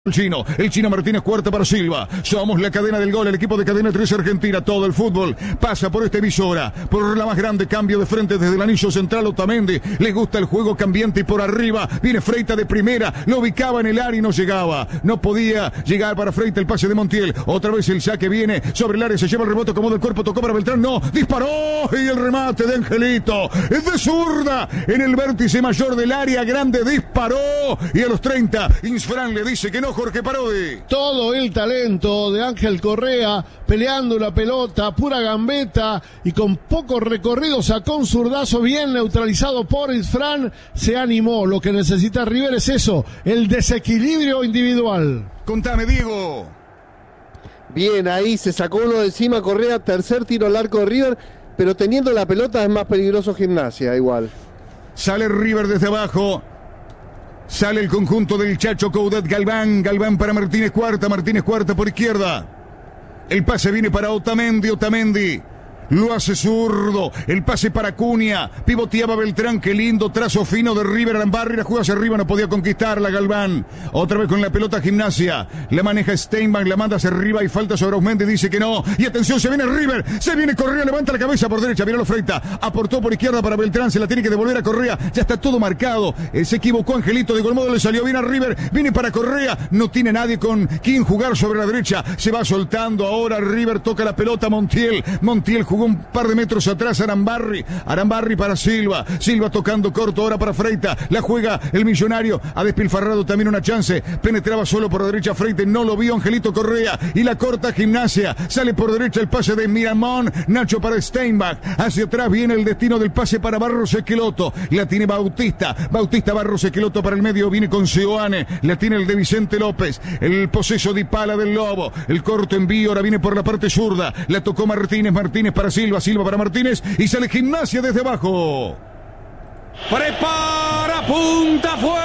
El Chino Martínez, cuarta para Silva. Somos la cadena del gol, el equipo de Cadena 3 Argentina. Todo el fútbol pasa por esta emisora, por la más grande. Cambio de frente desde el anillo central. Otamendi, le gusta el juego cambiante y por arriba viene Freita de primera, lo ubicaba en el área y no llegaba, no podía llegar para Freita. El pase de Montiel, otra vez el saque viene sobre el área, se lleva el rebote, acomoda el cuerpo, tocó para Beltrán, no, disparó y el remate de Angelito es de zurda en el vértice mayor del área grande, disparó y a los 30 Insfran le dice que no. Jorge Parodi. Todo el talento de Ángel Correa peleando la pelota, pura gambeta y con poco recorrido sacó un zurdazo bien neutralizado por Insfran, se animó. Lo que necesita River es eso, el desequilibrio individual. Contame, Diego. Bien, ahí se sacó uno de encima Correa, tercer tiro al arco de River, pero teniendo la pelota es más peligroso Gimnasia igual. Sale River desde abajo. Sale el conjunto del Chacho Coudet. Galván para Martínez cuarta por izquierda. El pase viene para Otamendi. Lo hace zurdo, el pase para Cunha, pivoteaba Beltrán, qué lindo trazo fino de River. Arambarri la juega hacia arriba, no podía conquistarla Galván, otra vez con la pelota Gimnasia, la maneja Steinbach, la manda hacia arriba y falta sobre Ausmendi, dice que no, y atención, se viene River, se viene Correa, levanta la cabeza por derecha, mira lo Freita, aportó por izquierda para Beltrán, se la tiene que devolver a Correa, ya está todo marcado, se equivocó Angelito, de Golmodo le salió bien a River, viene para Correa, no tiene nadie con quien jugar sobre la derecha, se va soltando ahora River, toca la pelota Montiel jugó un par de metros atrás Arambarri para Silva tocando corto ahora para Freita, la juega el Millonario, ha despilfarrado también una chance, penetraba solo por la derecha Freita, no lo vio Angelito Correa y la corta Gimnasia, sale por derecha el pase de Miramón, Nacho para Steinbach, hacia atrás viene el destino del pase para Barros Esqueloto, la tiene Bautista Barros Esqueloto para el medio, viene con Seoane, la tiene el de Vicente López, el poseso de Pala del Lobo, el corto envío ahora viene por la parte zurda, la tocó Martínez para Silva para Martínez y sale Gimnasia desde abajo. Prepara, punta, fue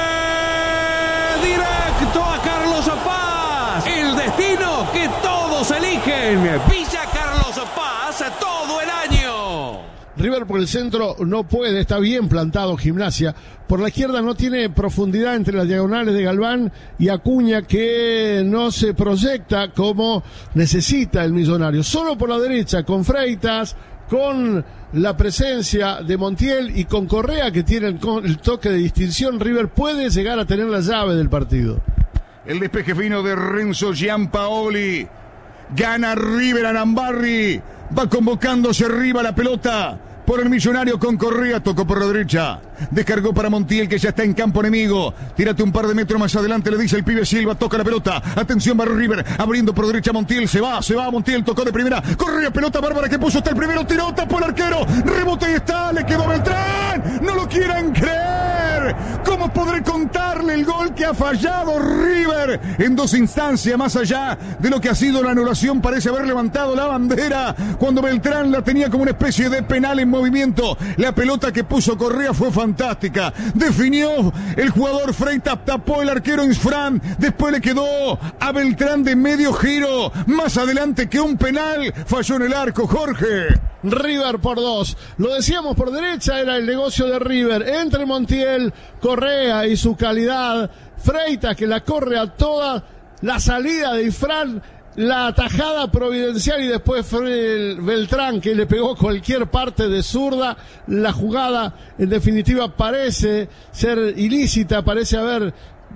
directo a Carlos Paz. El destino que todos eligen. Villa Carlos Paz todo el año. River por el centro no puede, está bien plantado Gimnasia. Por la izquierda no tiene profundidad entre las diagonales de Galván y Acuña, que no se proyecta como necesita el Millonario. Solo por la derecha, con Freitas, con la presencia de Montiel y con Correa, que tiene el toque de distinción, River puede llegar a tener la llave del partido. El despeje fino de Renzo Giampaoli. Gana River, Arambarri. Va convocándose arriba la pelota por el Millonario con Correa, tocó por la derecha, descargó para Montiel que ya está en campo enemigo, tírate un par de metros más adelante, le dice el pibe Silva, toca la pelota, atención va River, abriendo por derecha Montiel, se va Montiel, tocó de primera, Correa, pelota bárbara que puso hasta el primero, tiró, tapó el arquero, rebote y está, le quedó Beltrán, no lo quieran creer, ¿cómo podré contarle el gol que ha fallado River en dos instancias, más allá de lo que ha sido la anulación, parece haber levantado la bandera, cuando Beltrán la tenía como una especie de penal en movimiento, la pelota que puso Correa fue fantástica, definió el jugador Freita, tapó el arquero Insfran, después le quedó a Beltrán de medio giro, más adelante que un penal, falló en el arco, Jorge. River por 2, lo decíamos por derecha, era el negocio de River, entre Montiel, Correa y su calidad, Freita que la corre a toda, la salida de Insfran, la atajada providencial y después fue el Beltrán que le pegó cualquier parte de zurda. La jugada en definitiva parece ser ilícita, parece haber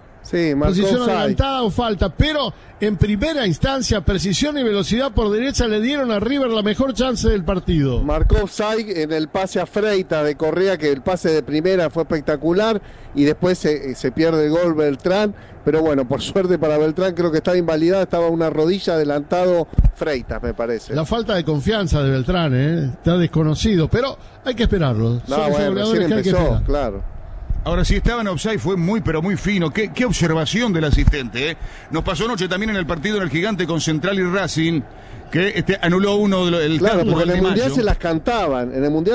posición adelantada o falta, pero en primera instancia precisión y velocidad por derecha le dieron a River la mejor chance del partido. Marcó offside en el pase a Freita de Correa, que el pase de primera fue espectacular y después se pierde el gol Beltrán, pero bueno, por suerte para Beltrán creo que estaba invalidado, estaba una rodilla adelantado Freita, me parece. La falta de confianza de Beltrán, está desconocido, pero hay que esperarlo. No, bueno, recién empezó, claro. Ahora, si estaba en offside fue muy, pero muy fino. Qué observación del asistente, ¿eh? Nos pasó anoche también en el partido en el Gigante con Central y Racing, que anuló uno del claro, porque en el Mundial se las cantaban,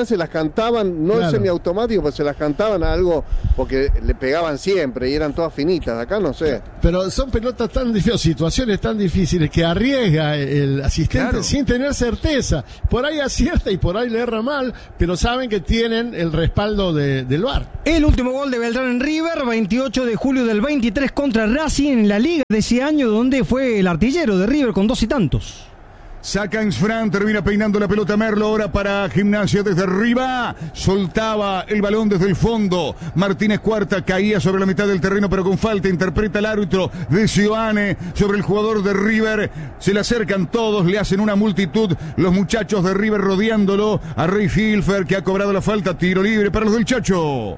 no claro. Es semiautomático, pero se las cantaban a algo, porque le pegaban siempre y eran todas finitas, acá no sé. Pero son pelotas tan difíciles, situaciones tan difíciles que arriesga el asistente claro. Sin tener certeza, por ahí acierta y por ahí le erra mal, pero saben que tienen el respaldo del VAR. El último gol gol de Beltrán en River, 28 de julio del 23 contra Racing en la liga de ese año, donde fue el artillero de River con 2 y tantos. Saca Insfran, termina peinando la pelota Merlo, ahora para Gimnasia desde arriba, soltaba el balón desde el fondo, Martínez Cuarta caía sobre la mitad del terreno pero con falta, interpreta el árbitro de Sioane sobre el jugador de River, se le acercan todos, le hacen una multitud, los muchachos de River rodeándolo, a Rey Hilfer que ha cobrado la falta, tiro libre para los del Chacho.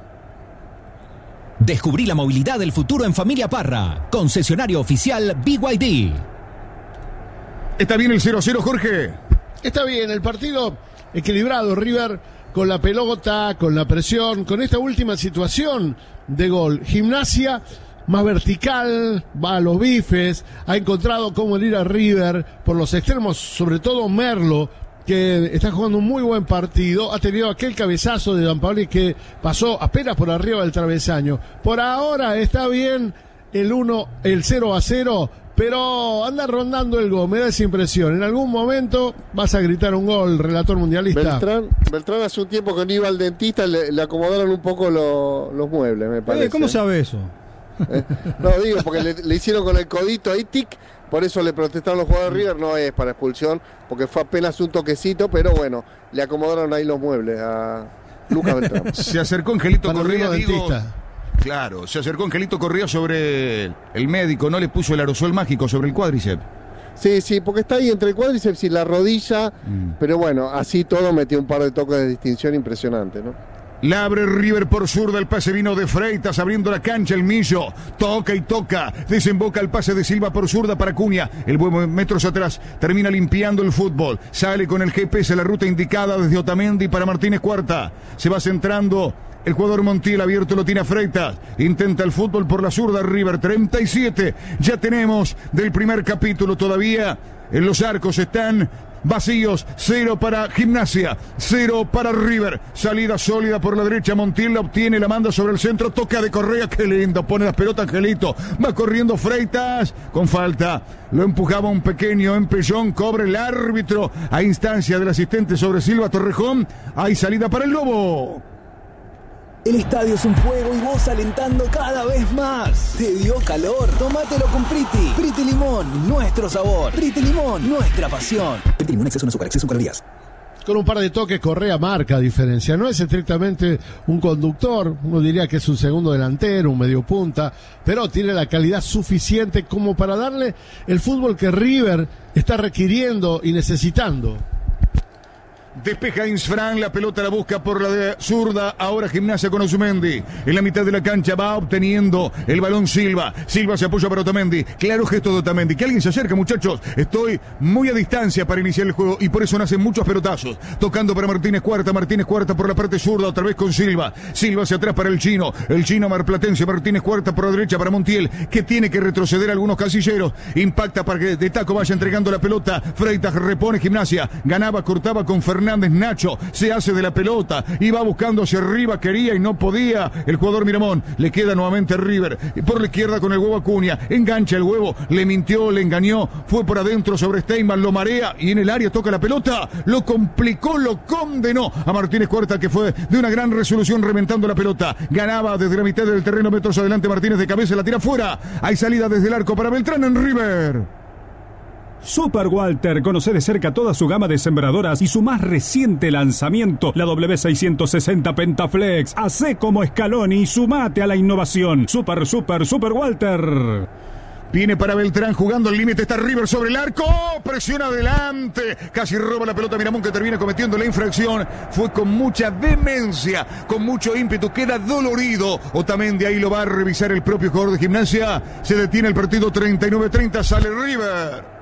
Descubrí la movilidad del futuro en Familia Parra, concesionario oficial BYD. ¿Está bien el 0-0, Jorge? Está bien, el partido equilibrado, River con la pelota, con la presión, con esta última situación de gol. Gimnasia más vertical, va a los bifes, ha encontrado cómo ir a River por los extremos, sobre todo Merlo, que está jugando un muy buen partido, ha tenido aquel cabezazo de Gianpaoli que pasó apenas por arriba del travesaño. Por ahora está bien el 0-0, pero anda rondando el gol, me da esa impresión. En algún momento vas a gritar un gol, relator mundialista. Beltrán hace un tiempo que no iba al dentista, le acomodaron un poco los muebles, me parece. ¿Cómo sabe eso? No, digo, porque le hicieron con el codito ahí, tic, por eso le protestaron los jugadores de River, no es para expulsión, porque fue apenas un toquecito, pero bueno, le acomodaron ahí los muebles a Lucas Beltrán. Se acercó Angelito Correa, dentista. Claro, se acercó Angelito Correa sobre el médico, no le puso el aerosol mágico sobre el cuádriceps. Sí, porque está ahí entre el cuádriceps y la rodilla, pero bueno, así todo metió un par de toques de distinción impresionante, ¿no? La abre River por zurda, el pase vino de Freitas, abriendo la cancha el Millo, toca y toca, desemboca el pase de Silva por zurda para Cunha, el buen metros atrás, termina limpiando el fútbol, sale con el GPS la ruta indicada desde Otamendi para Martínez Cuarta, se va centrando el jugador Montiel, abierto lo tiene a Freitas, intenta el fútbol por la zurda River, 37, ya tenemos del primer capítulo todavía, en los arcos están vacíos, 0 para Gimnasia, 0 para River, salida sólida por la derecha, Montiel la obtiene, la manda sobre el centro, toca de Correa, qué lindo, pone las pelotas Angelito, va corriendo Freitas, con falta, lo empujaba un pequeño empellón, cobra el árbitro, a instancia del asistente sobre Silva Torrejón, hay salida para el Lobo. El estadio es un fuego y vos alentando cada vez más. ¿Te dio calor? Tómatelo con Priti. Priti Limón, nuestro sabor. Priti Limón, nuestra pasión. Priti Limón, exceso de azúcar, exceso de calorías. Con un par de toques Correa marca diferencia. No es estrictamente un conductor, uno diría que es un segundo delantero, un medio punta, pero tiene la calidad suficiente como para darle el fútbol que River está requiriendo y necesitando. Despeja Insfran, la pelota la busca por la de zurda, ahora Gimnasia con Otamendi, en la mitad de la cancha va obteniendo el balón Silva se apoya para Otamendi, claro gesto de Otamendi, que alguien se acerca muchachos, estoy muy a distancia para iniciar el juego y por eso nacen muchos pelotazos, tocando para Martínez Cuarta por la parte zurda, otra vez con Silva hacia atrás para el chino marplatense, Martínez Cuarta por la derecha para Montiel, que tiene que retroceder algunos casilleros, impacta para que de taco vaya entregando la pelota, Freitas repone Gimnasia, ganaba, cortaba con Fernández, Nacho se hace de la pelota y va buscando hacia arriba, quería y no podía el jugador Miramón, le queda nuevamente River por la izquierda con el huevo Acuña, engancha el huevo, le mintió, le engañó, fue por adentro sobre Steinman, lo marea y en el área toca la pelota, lo complicó, lo condenó a Martínez Cuarta, que fue de una gran resolución reventando la pelota, ganaba desde la mitad del terreno, metros adelante Martínez de cabeza, la tira fuera, hay salida desde el arco para Beltrán en River. Super Walter, conoce de cerca toda su gama de sembradoras y su más reciente lanzamiento, la W660 Pentaflex. Hacé como Scaloni y sumate a la innovación. Super Walter. Viene para Beltrán jugando al límite, está River sobre el arco, presiona adelante, casi roba la pelota Miramón, que termina cometiendo la infracción, fue con mucha demencia, con mucho ímpetu, queda dolorido, Otamendi ahí lo va a revisar el propio jugador de Gimnasia, se detiene el partido 39-30, sale River.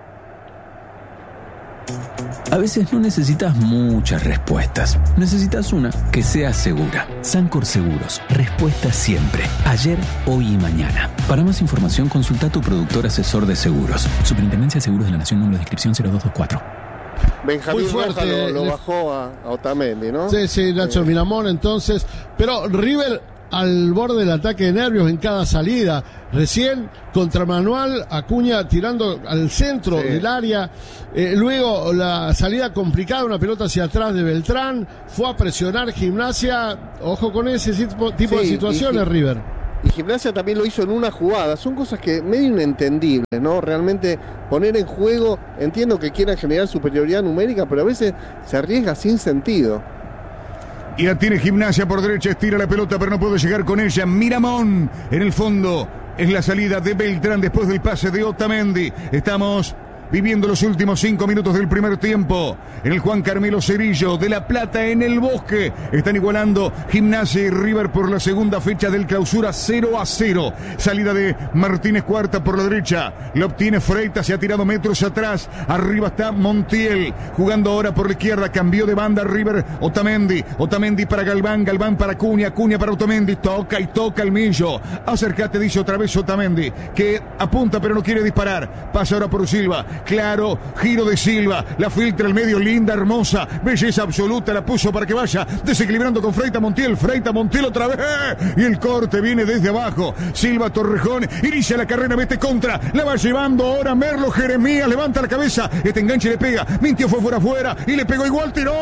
A veces no necesitas muchas respuestas. Necesitas una que sea segura. Sancor Seguros. Respuesta siempre. Ayer, hoy y mañana. Para más información, consulta a tu productor asesor de seguros. Superintendencia de Seguros de la Nación, número de inscripción 0224. Benjamín Roja lo bajó a Otamendi, ¿no? Sí, Nacho Miramón, entonces. Pero River al borde del ataque de nervios en cada salida. Recién contra Manuel, Acuña tirando al centro del área. Luego la salida complicada, una pelota hacia atrás de Beltrán. Fue a presionar Gimnasia. Ojo con ese tipo de situaciones, River. Y Gimnasia también lo hizo en una jugada. Son cosas que medio inentendibles, ¿no? Realmente poner en juego, entiendo que quieran generar superioridad numérica, pero a veces se arriesga sin sentido. Y la tiene Gimnasia por derecha, estira la pelota pero no puede llegar con ella. Miramón en el fondo, es la salida de Beltrán después del pase de Otamendi. Estamos viviendo los últimos 5 minutos del primer tiempo en el Juan Carmelo Cerillo de La Plata, en el Bosque. Están igualando Gimnasia y River por la segunda fecha del Clausura, 0-0. Salida de Martínez Cuarta por la derecha, lo obtiene Freitas, se ha tirado metros atrás. Arriba está Montiel jugando ahora por la izquierda, cambió de banda River. Otamendi para Galván para Acuña para Otamendi, toca el Millo. Acércate, dice otra vez Otamendi, que apunta pero no quiere disparar. Pasa ahora por Silva, claro, giro de Silva, la filtra al medio, linda, hermosa, belleza absoluta, la puso para que vaya desequilibrando con Freitas Montiel otra vez, y el corte viene desde abajo. Silva, Torrejón, inicia la carrera, mete contra, la va llevando ahora Merlo, Jeremías levanta la cabeza, este enganche le pega, mintió, fue fuera y le pegó igual, tiró,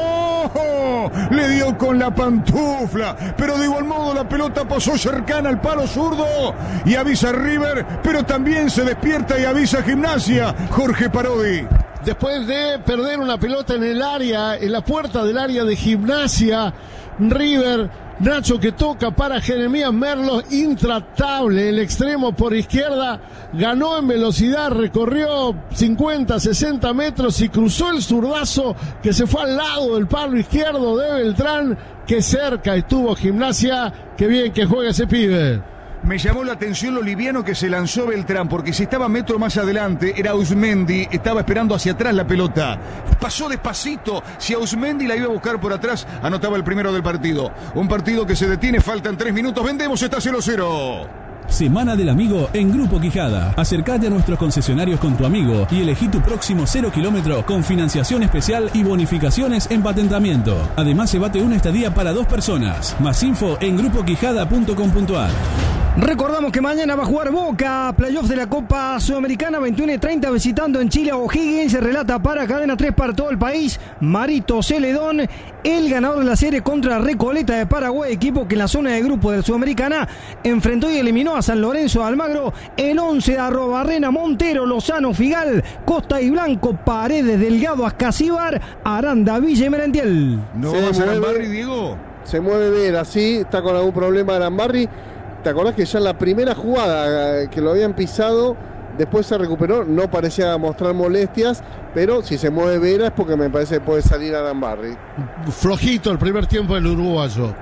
le dio con la pantufla, pero de igual modo la pelota pasó cercana al palo zurdo y avisa River, pero también se despierta y avisa Gimnasia. Jorge Parodi. Después de perder una pelota en el área, en la puerta del área de Gimnasia, River, Nacho que toca para Jeremías Merlo, intratable, el extremo por izquierda, ganó en velocidad, recorrió 50, 60 metros y cruzó el zurdazo que se fue al lado del palo izquierdo de Beltrán, que cerca estuvo Gimnasia. Qué bien que juega ese pibe. Me llamó la atención lo liviano que se lanzó Beltrán, porque si estaba metro más adelante era Ausmendi, estaba esperando hacia atrás la pelota. Pasó despacito, si Ausmendi la iba a buscar por atrás, anotaba el primero del partido. Un partido que se detiene, faltan 3 minutos, vendemos, está 0-0. Semana del Amigo en Grupo Quijada. Acércate a nuestros concesionarios con tu amigo y elegí tu próximo 0 kilómetro con financiación especial y bonificaciones en patentamiento. Además, llévate una estadía para 2 personas. Más info en grupoquijada.com.ar. Recordamos que mañana va a jugar Boca, playoff de la Copa Sudamericana, 21:30, visitando en Chile a O'Higgins. Se relata para Cadena 3 para todo el país, Marito Celedón, el ganador de la serie contra Recoleta de Paraguay, equipo que en la zona de grupo de la Sudamericana enfrentó y eliminó a San Lorenzo de Almagro. El 11 de Arrobarrena, Montero, Lozano, Figal, Costa y Blanco, Paredes, Delgado, Ascasíbar, Aranda, Villa y Merentiel. ¿No vas a Arambarri, Diego? Se mueve bien, así, está con algún problema Arambarri. ¿Te acordás que ya en la primera jugada que lo habían pisado, después se recuperó? No parecía mostrar molestias, pero si se mueve Vera es porque me parece que puede salir Arambarri. Flojito el primer tiempo del uruguayo.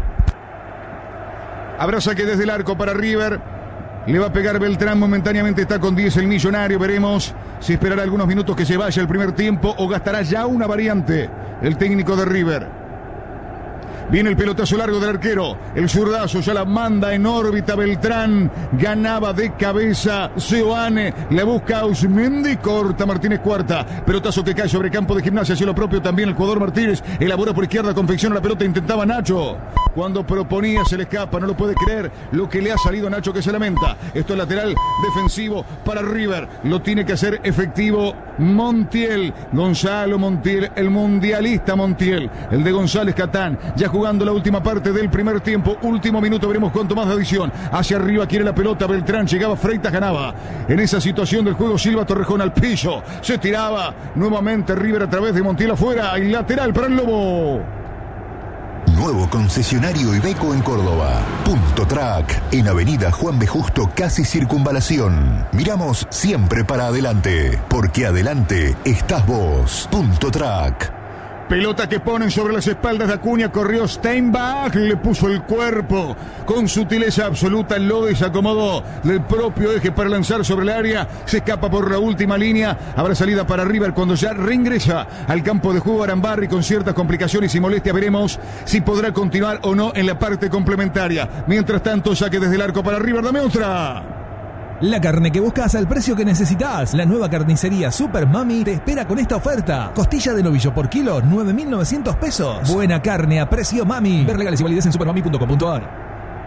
Habrá saque desde el arco para River. Le va a pegar Beltrán, momentáneamente está con 10 el millonario. Veremos si esperará algunos minutos que se vaya el primer tiempo o gastará ya una variante el técnico de River. Viene el pelotazo largo del arquero, el zurdazo ya la manda en órbita Beltrán, ganaba de cabeza Seoane, la busca Ausmendi, corta Martínez Cuarta, pelotazo que cae sobre campo de Gimnasia, hacia lo propio también el jugador Martínez, elabora por izquierda, confecciona la pelota, intentaba Nacho, cuando proponía se le escapa, no lo puede creer lo que le ha salido a Nacho, que se lamenta. Esto es lateral defensivo para River, lo tiene que hacer efectivo Montiel, Gonzalo Montiel, el mundialista Montiel, el de González Catán, ya jugando la última parte del primer tiempo, último minuto, veremos cuánto más de adición. Hacia arriba quiere la pelota Beltrán, llegaba Freitas, ganaba. En esa situación del juego Silva, Torrejón al piso, se tiraba nuevamente River a través de Montiel afuera, y lateral para el Lobo. Nuevo concesionario Iveco en Córdoba. Punto Track, en Avenida Juan B. Justo, casi Circunvalación. Miramos siempre para adelante, porque adelante estás vos. Punto Track. Pelota que ponen sobre las espaldas de Acuña, corrió Steinbach, le puso el cuerpo con sutileza absoluta, lo desacomodó del propio eje para lanzar sobre el área, se escapa por la última línea, habrá salida para River cuando ya reingresa al campo de juego Arambarri con ciertas complicaciones y molestias, veremos si podrá continuar o no en la parte complementaria. Mientras tanto, saque desde el arco para River, dame otra. La carne que buscas al precio que necesitas. La nueva carnicería Super Mami te espera con esta oferta. Costilla de novillo por kilo, 9.900 pesos. Buena carne a precio Mami. Ver legales y validez en supermami.com.ar.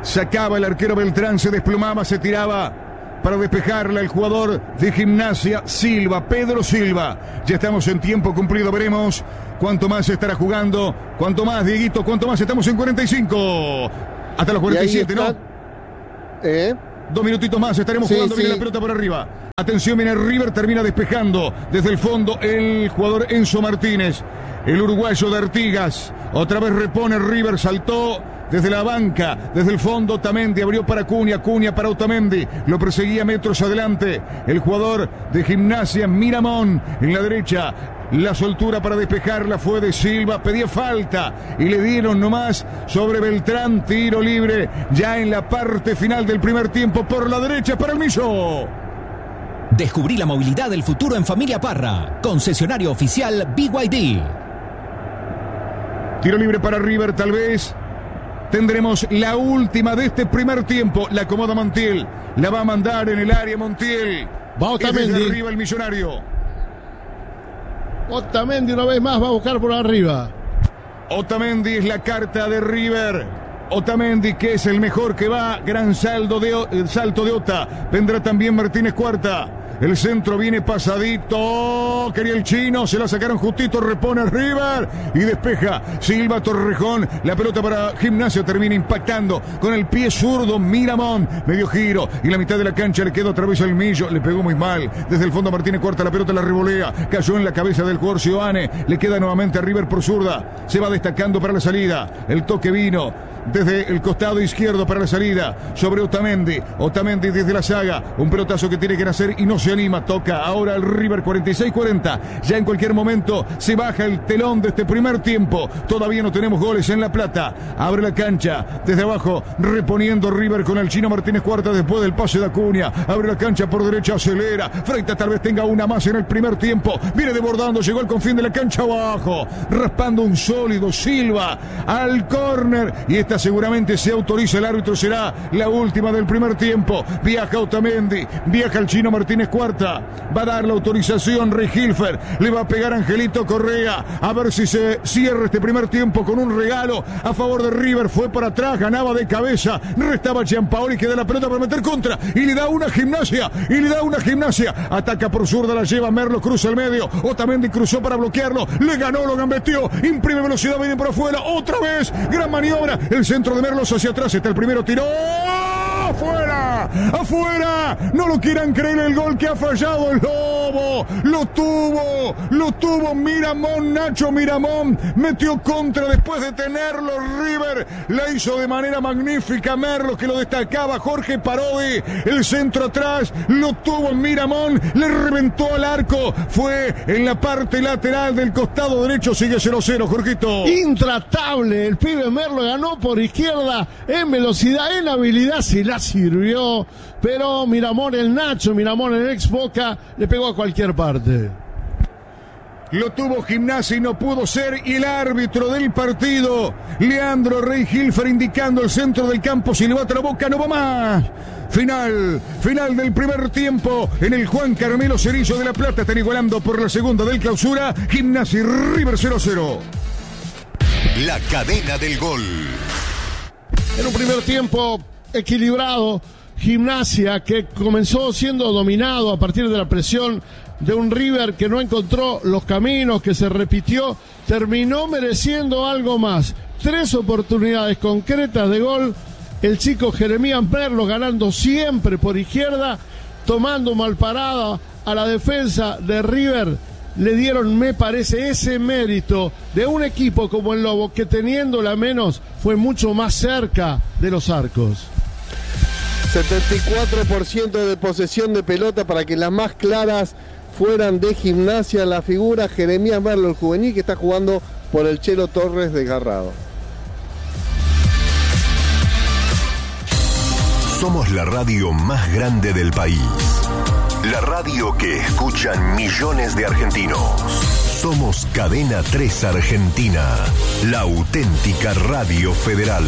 Sacaba el arquero Beltrán, se desplomaba, se tiraba para despejarla el jugador de Gimnasia, Silva, Pedro Silva. Ya estamos en tiempo cumplido, veremos cuánto más estará jugando, cuánto más, Dieguito, cuánto más. Estamos en 45, hasta los 47, ¿no? 2 minutitos más, estaremos jugando. Viene la pelota por arriba. Atención, viene River, termina despejando desde el fondo el jugador Enzo Martínez, el uruguayo de Artigas. Otra vez repone River, saltó desde la banca, desde el fondo Otamendi, abrió para Cunha para Otamendi, lo perseguía metros adelante el jugador de Gimnasia, Miramón, en la derecha. La soltura para despejarla fue de Silva, pedía falta y le dieron nomás sobre Beltrán, tiro libre ya en la parte final del primer tiempo por la derecha para el Millo. Descubrí la movilidad del futuro en Familia Parra, concesionario oficial BYD. Tiro libre para River, tal vez tendremos la última de este primer tiempo. La acomoda Montiel, la va a mandar en el área Montiel. Va Otamendi. Desde arriba el Millonario. Otamendi una vez más va a buscar por arriba. Otamendi es la carta de River. Otamendi, que es el mejor que va. Gran salto de Ota. Vendrá también Martínez Cuarta. El centro viene pasadito. Quería el chino. Se la sacaron justito. Repone River. Y despeja Silva Torrejón. La pelota para Gimnasia. Termina impactando con el pie zurdo. Miramón. Medio giro. Y la mitad de la cancha le quedó otra vez al Millo. Le pegó muy mal. Desde el fondo Martínez Cuarta. La pelota la revolea. Cayó en la cabeza del jugador Sioane. Le queda nuevamente a River por zurda. Se va destacando para la salida. El toque vino desde el costado izquierdo para la salida sobre Otamendi. Otamendi desde la saga. Un pelotazo que tiene que nacer y no se anima. Toca ahora el River 46-40. Ya en cualquier momento se baja el telón de este primer tiempo. Todavía no tenemos goles en La Plata. Abre la cancha desde abajo, reponiendo River con el chino Martínez Cuarta después del pase de Acuña. Abre la cancha por derecha, acelera. Freitas tal vez tenga una más en el primer tiempo. Viene desbordando, llegó al confín de la cancha abajo. Raspando un sólido Silva al córner. Y esta seguramente se autoriza el árbitro. Será la última del primer tiempo. Viaja Otamendi, viaja el chino Martínez Cuarta. Va a dar la autorización Rey Hilfer. Le va a pegar Angelito Correa. A ver si se cierra este primer tiempo con un regalo a favor de River. Fue para atrás, ganaba de cabeza. Restaba Gianpaoli, que da la pelota para meter contra. Y le da una Gimnasia. Ataca por zurda, la lleva Merlo, cruza el medio. Otamendi cruzó para bloquearlo. Le ganó, lo gambeteó. Imprime velocidad, viene por afuera. Otra vez, gran maniobra. El centro de Merlos hacia atrás. Está el primero, tiró. ¡Afuera! No lo quieran creer el gol que ha fallado el Lobo. Lo tuvo Miramón, Nacho Miramón. Metió contra después de tenerlo River. La hizo de manera magnífica Merlos, que lo destacaba. Jorge Parodi, el centro atrás. Lo tuvo Miramón. Le reventó al arco. Fue en la parte lateral del costado derecho. Sigue 0-0, Jorgito. Intratable. El pibe Merlo ganó por izquierda en velocidad, en habilidad. Se la sirvió, pero Miramón, el Nacho Miramón, el ex Boca, le pegó a cualquier parte. Lo tuvo Gimnasia y no pudo ser. Y el árbitro del partido, Leandro Rey Hilfer, indicando el centro del campo. Si le bate la boca, no va más. Final del primer tiempo en el Juan Carmelo Cerillo de La Plata. Están igualando por la segunda del clausura. Gimnasia y River 0-0. La cadena del gol. En un primer tiempo equilibrado, Gimnasia, que comenzó siendo dominado a partir de la presión de un River que no encontró los caminos, que se repitió, terminó mereciendo algo más. 3 oportunidades concretas de gol. El chico Jeremías Merlo ganando siempre por izquierda, tomando mal parada a la defensa de River. Le dieron, me parece, ese mérito de un equipo como el Lobo, que teniéndola menos fue mucho más cerca de los arcos. 74% de posesión de pelota para que las más claras fueran de Gimnasia. La figura Jeremías Merlo, el juvenil, que está jugando por el Chelo Torres desgarrado. Somos la radio más grande del país. La radio que escuchan millones de argentinos. Somos Cadena 3 Argentina, la auténtica radio federal.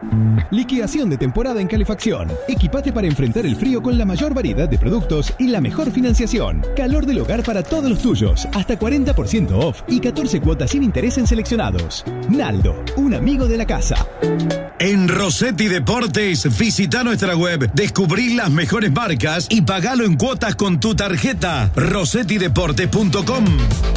Liquidación de temporada en calefacción. Equipate para enfrentar el frío con la mayor variedad de productos y la mejor financiación. Calor del hogar para todos los tuyos. Hasta 40% off y 14 cuotas sin interés en seleccionados. Naldo, un amigo de la casa. En Rossetti Deportes, visita nuestra web, descubrí las mejores marcas y pagalo en cuotas con tu tarjeta. rossettideportes.com.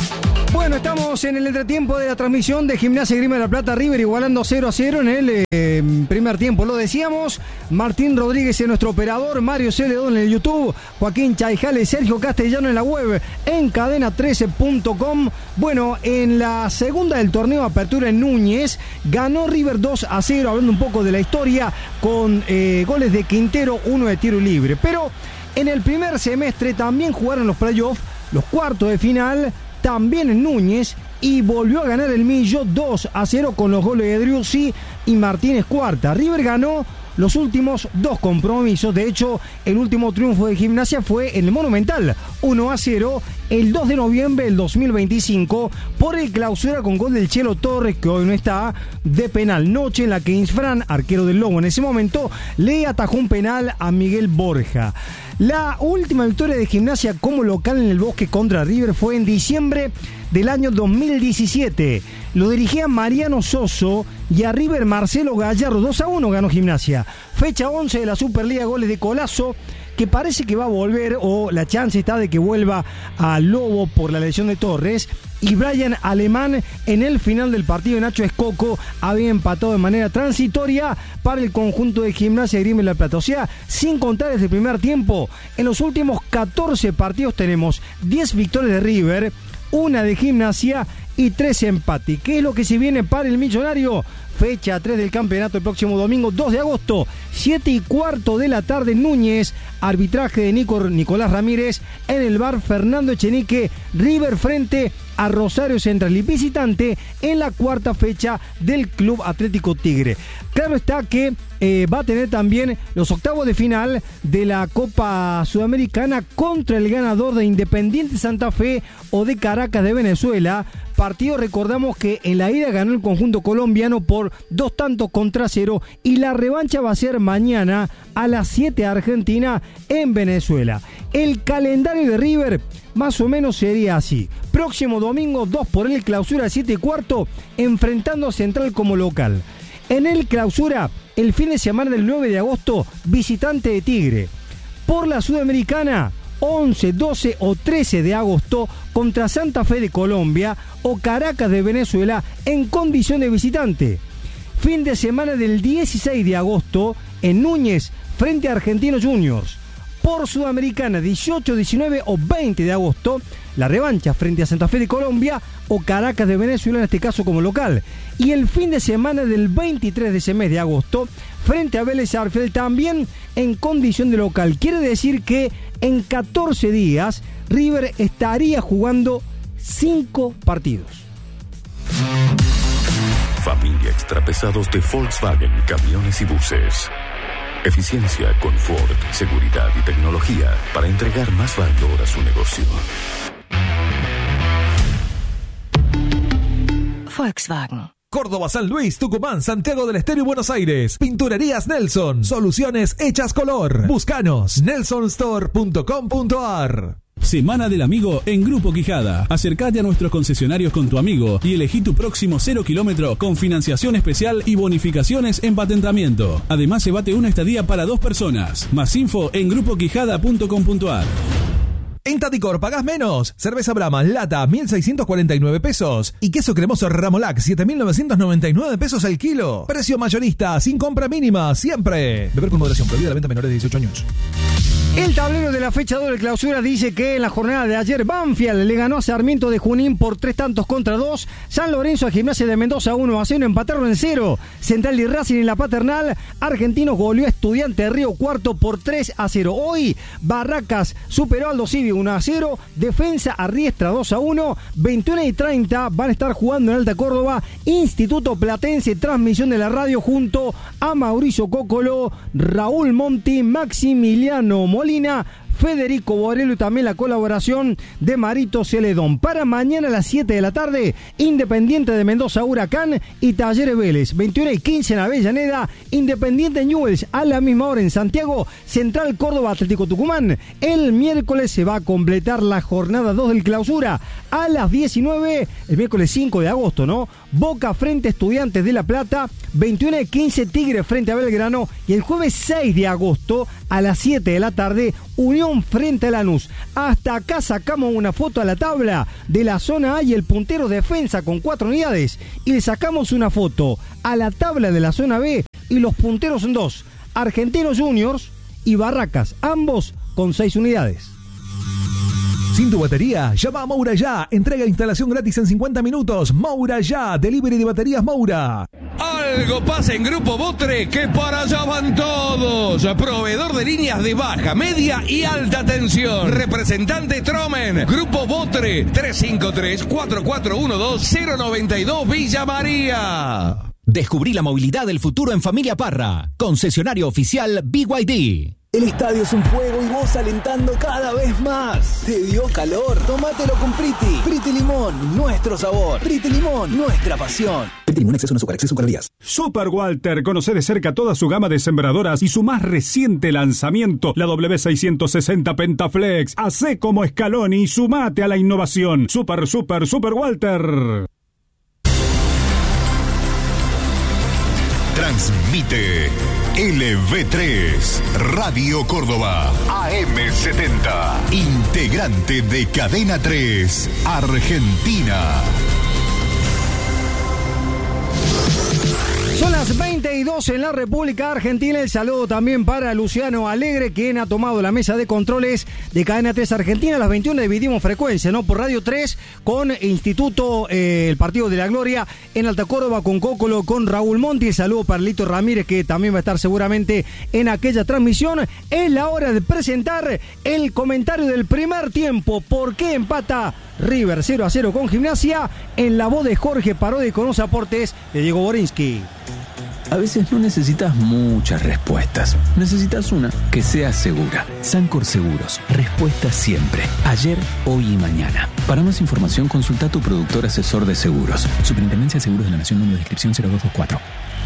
Bueno, estamos en el entretiempo de la transmisión de Gimnasia y Esgrima de La Plata. River igualando 0-0 en el primer tiempo. Lo decíamos, Martín Rodríguez es nuestro operador, Mario Celedón en el YouTube, Joaquín Chaijales, Sergio Castellano en la web, en cadena13.com. Bueno, en la segunda del torneo Apertura en Núñez, ganó River 2-0, hablando un poco de la historia, con goles de Quintero, 1 de tiro libre. Pero en el primer semestre también jugaron los playoffs, los cuartos de final, también en Núñez, y volvió a ganar el Millo 2-0 con los goles de Driussi y Martínez Cuarta. River ganó los últimos 2 compromisos. De hecho, el último triunfo de Gimnasia fue en el Monumental, 1-0, el 2 de noviembre del 2025, por el Clausura con gol del Chelo Torres, que hoy no está, de penal. Noche en la que Insfran, arquero del Lobo en ese momento, le atajó un penal a Miguel Borja. La última victoria de Gimnasia como local en el Bosque contra River fue en diciembre del año 2017. Lo dirigía Mariano Soso y a River Marcelo Gallardo. 2-1 ganó Gimnasia. Fecha 11 de la Superliga, goles de Colazo, que parece que va a volver, o la chance está de que vuelva a Lobo por la lesión de Torres, y Brian Alemán en el final del partido. Nacho Escoco había empatado de manera transitoria para el conjunto de Gimnasia y Esgrima de La Plata. O sea, sin contar desde el primer tiempo, en los últimos 14 partidos tenemos 10 victorias de River, 1 de Gimnasia y 3 empates. ¿Qué es lo que se viene para el Millonario? Fecha 3 del campeonato el próximo domingo 2 de agosto, 7:15 de la tarde en Núñez. Arbitraje de Nicolás Ramírez en el bar Fernando Echenique. River frente a Rosario Central y visitante en la cuarta fecha del Club Atlético Tigre. Claro está que va a tener también los octavos de final de la Copa Sudamericana contra el ganador de Independiente Santa Fe o de Caracas de Venezuela. Partido, recordamos que en la ida ganó el conjunto colombiano por 2-0 y la revancha va a ser mañana a las 7 Argentina en Venezuela. El calendario de River más o menos sería así. Próximo domingo 2 por el Clausura 7:15 enfrentando a Central como local. En el Clausura el fin de semana del 9 de agosto visitante de Tigre. Por la Sudamericana 11, 12 o 13 de agosto contra Santa Fe de Colombia o Caracas de Venezuela en condición de visitante. Fin de semana del 16 de agosto en Núñez frente a Argentinos Juniors. Por Sudamericana 18, 19 o 20 de agosto la revancha frente a Santa Fe de Colombia o Caracas de Venezuela, en este caso como local. Y el fin de semana del 23 de ese mes de agosto frente a Vélez Sarsfield también en condición de local. Quiere decir que en 14 días River estaría jugando 5 partidos. Familia Extrapesados de Volkswagen Camiones y Buses. Eficiencia, confort, seguridad y tecnología para entregar más valor a su negocio. Volkswagen. Córdoba, San Luis, Tucumán, Santiago del Estero y Buenos Aires. Pinturerías Nelson. Soluciones hechas color. Búscanos. nelsonstore.com.ar. Semana del Amigo en Grupo Quijada. Acércate a nuestros concesionarios con tu amigo y elegí tu próximo 0 kilómetro con financiación especial y bonificaciones en patentamiento. Además, llévate una estadía para 2 personas. Más info en grupoquijada.com.ar. En Taticor pagás menos. Cerveza Brahma lata 1.649 pesos y queso cremoso Ramolac 7.999 pesos al kilo. Precio mayorista sin compra mínima siempre. Beber con moderación. Prohibida la venta a menores de 18 años. El tablero de la fecha doble clausura dice que en la jornada de ayer Banfield le ganó a Sarmiento de Junín por 3-2. San Lorenzo a Gimnasia de Mendoza 1-0, empataron en 0. Central y Racing en la Paternal. Argentinos goleó a Estudiante de Río Cuarto por 3-0. Hoy Barracas superó a Aldo Civi 1-0. Defensa a Riestra 2-1. 21:30 van a estar jugando en Alta Córdoba. Instituto Platense, transmisión de la radio junto a Mauricio Cocolo, Raúl Monti, Maximiliano Molina, Federico Borello y también la colaboración de Marito Celedón. Para mañana a las 7 de la tarde, Independiente de Mendoza Huracán y Talleres Vélez. 21:15 en Avellaneda, Independiente Newell's a la misma hora en Santiago, Central Córdoba Atlético Tucumán. El miércoles se va a completar la jornada 2 del clausura a las 19, el miércoles 5 de agosto, ¿no? Boca frente a Estudiantes de La Plata, 21:15 Tigre frente a Belgrano y el jueves 6 de agosto a las 7 de la tarde Unión frente a Lanús. Hasta acá sacamos una foto a la tabla de la zona A y el puntero defensa con 4 unidades y le sacamos una foto a la tabla de la zona B y los punteros son 2, Argentinos Juniors y Barracas, ambos con 6 unidades. ¿Sin tu batería? Llama a Moura Ya. Entrega e instalación gratis en 50 minutos. Moura Ya. Delivery de baterías Moura. Algo pasa en Grupo Botre que para allá van todos. Proveedor de líneas de baja, media y alta tensión. Representante Tromen. Grupo Botre 353-4412-092 Villa María. Descubrí la movilidad del futuro en Familia Parra. Concesionario oficial BYD. El estadio es un fuego y vos alentando cada vez más. ¿Te dio calor? Tómatelo con Priti. Priti Limón, nuestro sabor. Priti Limón, nuestra pasión. Priti Limón, exceso en azúcar, exceso en calorías. Super Walter, conoce de cerca toda su gama de sembradoras y su más reciente lanzamiento, la W660 Pentaflex. Hacé como Scaloni y sumate a la innovación. Super Walter. Transmite LV3, Radio Córdoba, AM70, integrante de Cadena 3, Argentina. Son las 22 en la República Argentina. El saludo también para Luciano Alegre, quien ha tomado la mesa de controles de Cadena 3 Argentina. A las 21 dividimos frecuencia, ¿no? Por Radio 3 con Instituto, el Partido de la Gloria en Alta Córdoba, con Cócolo, con Raúl Monti. El saludo para Lito Ramírez, que también va a estar seguramente en aquella transmisión. Es la hora de presentar el comentario del primer tiempo. ¿Por qué empata River 0-0 con Gimnasia? En la voz de Jorge Parodi, con los aportes de Diego Borinsky. A veces no necesitas muchas respuestas. Necesitas una que sea segura. Sancor Seguros. Respuesta siempre. Ayer, hoy y mañana. Para más información, consulta a tu productor asesor de seguros. Superintendencia de Seguros de la Nación, número de inscripción 0224.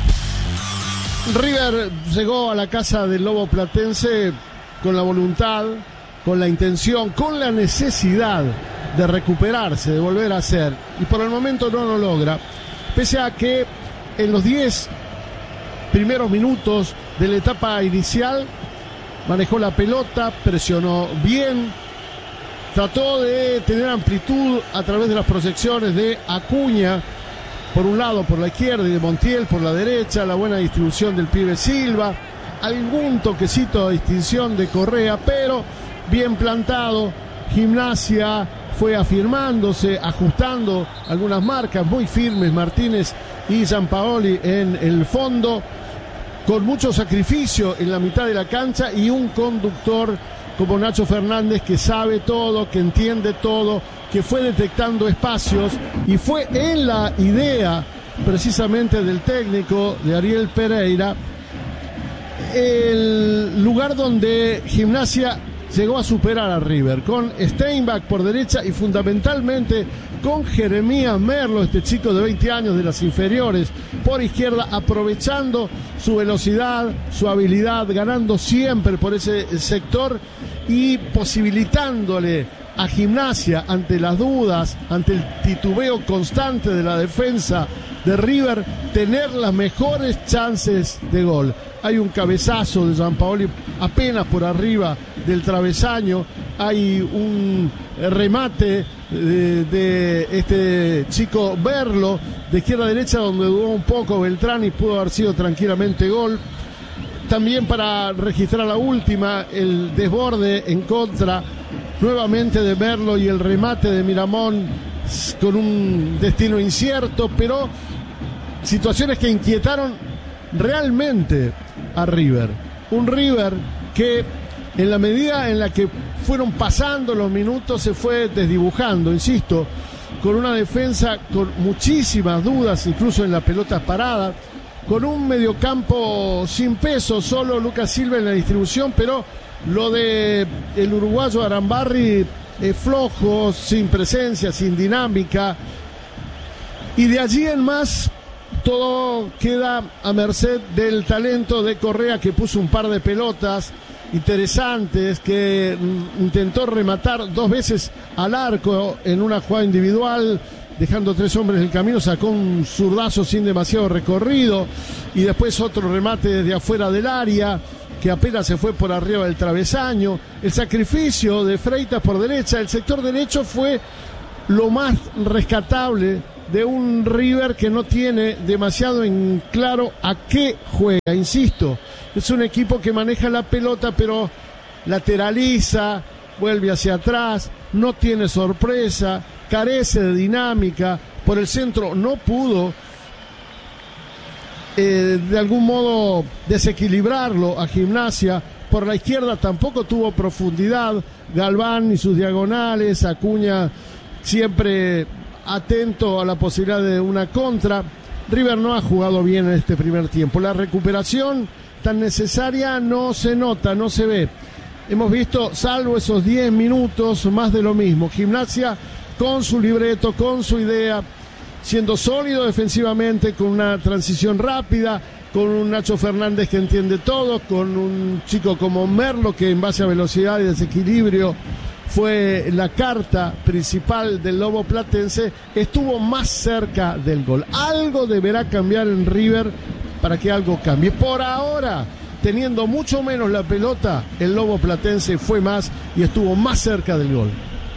River llegó a la casa del Lobo Platense con la voluntad, con la intención, con la necesidad de recuperarse, de volver a ser. Y por el momento no lo logra. Pese a que en los 10 primeros minutos de la etapa inicial manejó la pelota, presionó bien, trató de tener amplitud a través de las proyecciones de Acuña, por un lado por la izquierda, y de Montiel por la derecha, la buena distribución del pibe Silva, algún toquecito de distinción de Correa, pero bien plantado. Gimnasia fue afirmándose, ajustando algunas marcas muy firmes, Martínez y Gianpaoli en el fondo, con mucho sacrificio en la mitad de la cancha y un conductor como Nacho Fernández que sabe todo, que entiende todo, que fue detectando espacios y fue en la idea precisamente del técnico de Ariel Pereira el lugar donde Gimnasia llegó a superar a River, con Steinbach por derecha y fundamentalmente con Jeremías Merlo, este chico de 20 años de las inferiores, por izquierda, aprovechando su velocidad, su habilidad, ganando siempre por ese sector y posibilitándole a Gimnasia, ante las dudas, ante el titubeo constante de la defensa de River, tener las mejores chances de gol. Hay un cabezazo de Gianpaoli apenas por arriba del travesaño, hay un remate de este chico Berlo de izquierda a derecha donde dudó un poco Beltrán y pudo haber sido tranquilamente gol. También para registrar la última, el desborde en contra nuevamente de Berlo y el remate de Miramón con un destino incierto, pero situaciones que inquietaron realmente a River. Un River que en la medida en la que fueron pasando los minutos se fue desdibujando, insisto, con una defensa con muchísimas dudas, incluso en las pelotas paradas, con un mediocampo sin peso, solo Lucas Silva en la distribución, pero Lo de el uruguayo Arambarri flojo, sin presencia, sin dinámica, y de allí en más todo queda a merced del talento de Correa, que puso un par de pelotas interesantes, que intentó rematar 2 veces al arco en una jugada individual, dejando 3 hombres en el camino, sacó un zurdazo sin demasiado recorrido, y después otro remate desde afuera del área que apenas se fue por arriba del travesaño. El sacrificio de Freitas por derecha, el sector derecho fue lo más rescatable de un River que no tiene demasiado en claro a qué juega. Insisto, es un equipo que maneja la pelota pero lateraliza, vuelve hacia atrás, no tiene sorpresa, carece de dinámica. Por el centro no pudo de algún modo desequilibrarlo a Gimnasia. Por la izquierda tampoco tuvo profundidad. Galván y sus diagonales, Acuña siempre atento a la posibilidad de una contra. River no ha jugado bien en este primer tiempo. La recuperación tan necesaria no se nota, no se ve. Hemos visto, salvo esos 10 minutos, más de lo mismo. Gimnasia con su libreto, con su idea, siendo sólido defensivamente, con una transición rápida, con un Nacho Fernández que entiende todo, con un chico como Merlo que en base a velocidad y desequilibrio fue la carta principal del Lobo Platense, estuvo más cerca del gol. Algo deberá cambiar en River para que algo cambie. Por ahora, teniendo mucho menos la pelota, el Lobo Platense fue más y estuvo más cerca del gol.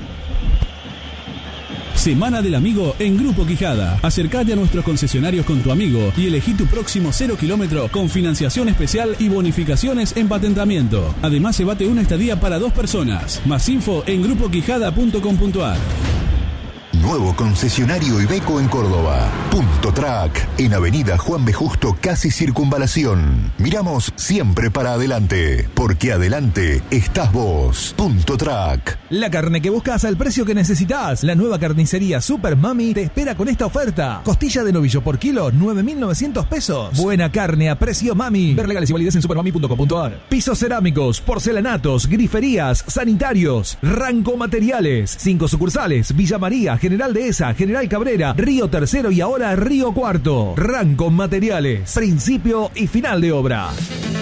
Semana del Amigo en Grupo Quijada. Acércate a nuestros concesionarios con tu amigo y elegí tu próximo 0 kilómetro con financiación especial y bonificaciones en patentamiento. Además, se bate una estadía para 2 personas. Más info en grupoquijada.com.ar. Nuevo concesionario Iveco en Córdoba. Punto Track, en Avenida Juan B. Justo, casi Circunvalación. Miramos siempre para adelante, porque adelante estás vos. Punto Track. La carne que buscas al precio que necesitas. La nueva carnicería Super Mami te espera con esta oferta. Costilla de novillo por kilo, 9.900 pesos. Buena carne a precio Mami. Ver legales y validez en supermami.com.ar. Pisos cerámicos, porcelanatos, griferías, sanitarios. Ranco Materiales. 5 sucursales. Villa María, General Dehesa, General Cabrera, Río Tercero y ahora Río Cuarto. Ranco Materiales. Principio y final de obra.